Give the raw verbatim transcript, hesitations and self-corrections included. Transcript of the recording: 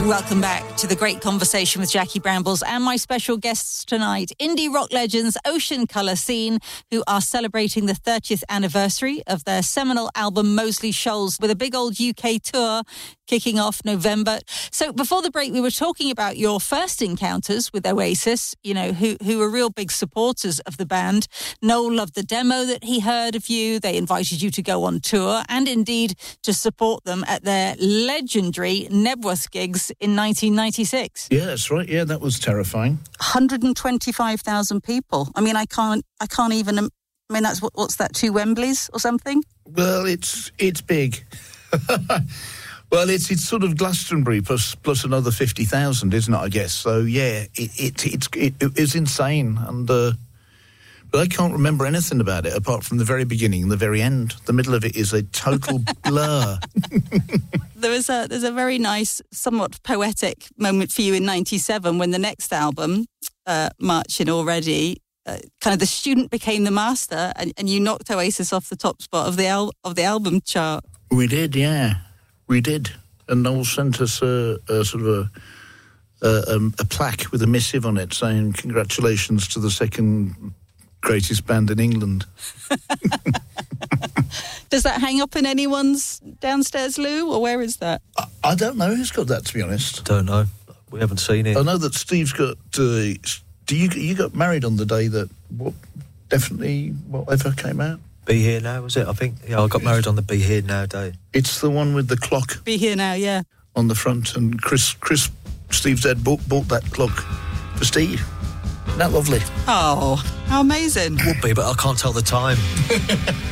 Welcome back to the great conversation with Jackie Brambles and my special guests tonight, indie rock legends Ocean Colour Scene, who are celebrating the thirtieth anniversary of their seminal album Moseley Shoals with a big old U K tour kicking off November. So before the break, we were talking about your first encounters with Oasis, you know, who, who were real big supporters of the band. Noel loved the demo that he heard of you. They invited you to go on tour and indeed to support them at their legendary Nebworth gigs in nineteen ninety-six. Yeah, that's right. Yeah, that was terrifying. one hundred twenty-five thousand people. I mean, I can't, I can't even, I mean, that's, what, what's that, two Wembleys or something? Well, it's it's big. Well, it's it's sort of Glastonbury plus plus another fifty thousand, isn't it, I guess? So, yeah, it it, it's, it, it is insane. And uh, but I can't remember anything about it apart from the very beginning and the very end. The middle of it is a total blur. There was a there's a very nice, somewhat poetic moment for you in ninety-seven when the next album, uh, Marching Already, uh, kind of the student became the master, and, and you knocked Oasis off the top spot of the al- of the album chart. We did, yeah, we did. And Noel sent us a, a sort of a, a a plaque with a missive on it saying congratulations to the second greatest band in England. Does that hang up in anyone's downstairs loo, or where is that? I, I don't know who's got that, to be honest. Don't know. We haven't seen it. I know that Steve's got... Uh, do you you got married on the day that what definitely whatever came out? Be Here Now, was it? I think. Yeah, I got married on the Be Here Now day. It's the one with the clock. Be Here Now, yeah. On the front, and Chris, Chris, Steve's dad bought, bought that clock for Steve. Isn't that lovely? Oh, how amazing. Would be, but I can't tell the time.